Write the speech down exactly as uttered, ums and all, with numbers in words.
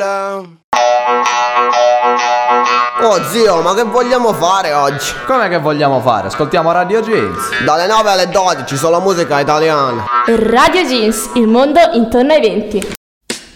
Buonasera. Oh zio, ma che vogliamo fare oggi? Com'è che vogliamo fare? Ascoltiamo Radio Jeans. Dalle nove alle dodici, solo musica italiana. Radio Jeans, il mondo intorno ai venti.